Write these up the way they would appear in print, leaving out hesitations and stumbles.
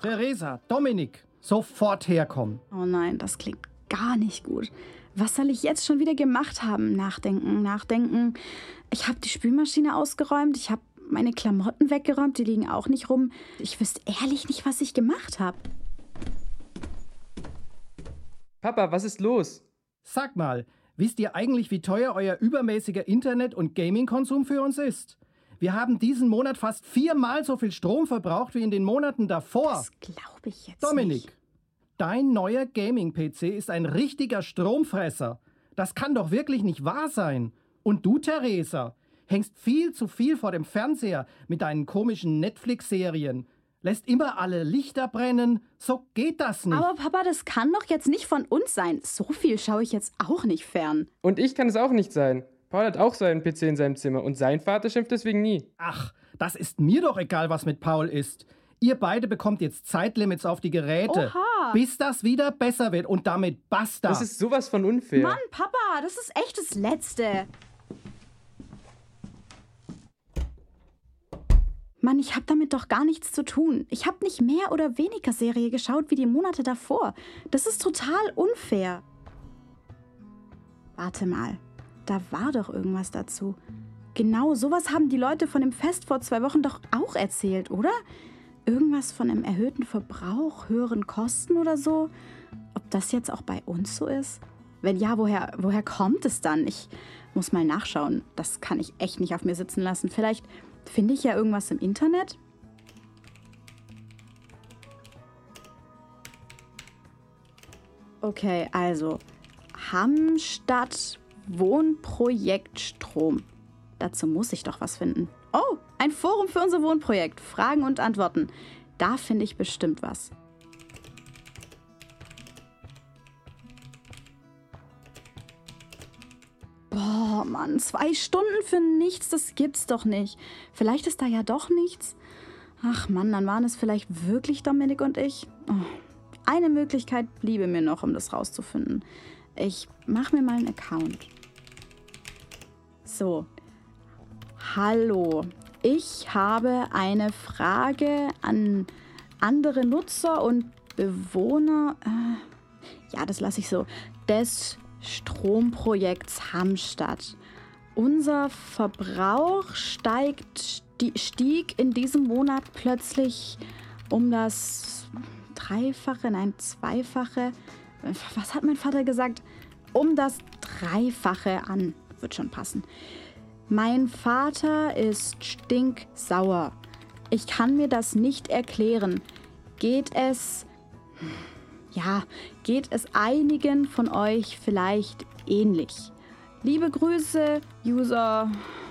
Theresa, Dominik, sofort herkommen. Oh nein, das klingt gar nicht gut. Was soll ich jetzt schon wieder gemacht haben? Nachdenken. Ich habe die Spülmaschine ausgeräumt, ich habe meine Klamotten weggeräumt, die liegen auch nicht rum. Ich wüsste ehrlich nicht, was ich gemacht habe. Papa, was ist los? Sag mal, wisst ihr eigentlich, wie teuer euer übermäßiger Internet- und Gaming-Konsum für uns ist? Wir haben diesen Monat fast 4-mal so viel Strom verbraucht wie in den Monaten davor. Das glaube ich jetzt Dominik, nicht. dein neuer Gaming-PC ist ein richtiger Stromfresser. Das kann doch wirklich nicht wahr sein. Und du, Theresa, hängst viel zu viel vor dem Fernseher mit deinen komischen Netflix-Serien. Lässt immer alle Lichter brennen. So geht das nicht. Aber Papa, das kann doch jetzt nicht von uns sein. So viel schaue ich jetzt auch nicht fern. Und ich kann es auch nicht sein. Paul hat auch seinen PC in seinem Zimmer und sein Vater schimpft deswegen nie. Ach, das ist mir doch egal, was mit Paul ist. Ihr beide bekommt jetzt Zeitlimits auf die Geräte, Oha. bis das wieder besser wird und damit basta. Das ist sowas von unfair. Mann, Papa, das ist echt das Letzte. Mann, ich habe damit doch gar nichts zu tun. Ich habe nicht mehr oder weniger Serie geschaut wie die Monate davor. Das ist total unfair. Warte mal, da war doch irgendwas dazu. Genau, sowas haben die Leute von dem Fest vor 2 Wochen doch auch erzählt, oder? Irgendwas von einem erhöhten Verbrauch, höheren Kosten oder so? Ob das jetzt auch bei uns so ist? Wenn ja, woher kommt es dann? Ich muss mal nachschauen. Das kann ich echt nicht auf mir sitzen lassen. Vielleicht finde ich ja irgendwas im Internet. Okay, also Hammstadt Wohnprojekt Strom. Dazu muss ich doch was finden. Oh, ein Forum für unser Wohnprojekt. Fragen und Antworten. Da finde ich bestimmt was. Boah, Mann, 2 Stunden für nichts, das gibt's doch nicht. Vielleicht ist da ja doch nichts. Ach Mann, dann waren es vielleicht wirklich Dominik und ich. Oh, eine Möglichkeit bliebe mir noch, um das rauszufinden. Ich mache mir mal einen Account. So. Hallo. Ich habe eine Frage an andere Nutzer und Bewohner. Ja, das lasse ich so. Des Stromprojekts Hammstadt. Unser Verbrauch stieg in diesem Monat plötzlich um das 3-fache, nein, 2-fache. Was hat mein Vater gesagt? Um das 3-fache an. Wird schon passen. Mein Vater ist stinksauer. Ich kann mir das nicht erklären. Geht es einigen von euch vielleicht ähnlich? Liebe Grüße, User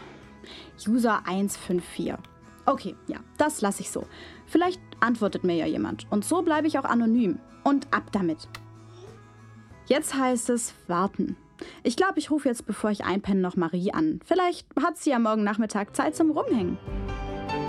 154. Okay, ja, das lasse ich so. Vielleicht antwortet mir ja jemand. Und so bleibe ich auch anonym. Und ab damit. Jetzt heißt es warten. Ich glaube, ich rufe jetzt, bevor ich einpenne, noch Marie an. Vielleicht hat sie ja morgen Nachmittag Zeit zum Rumhängen.